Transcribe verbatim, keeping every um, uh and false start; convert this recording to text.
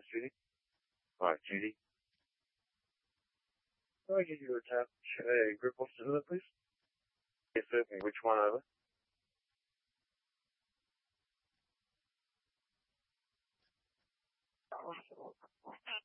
Judy? Alright, Judy. Can I give you a tap, a grip off to please? Yes, certainly. Which one over?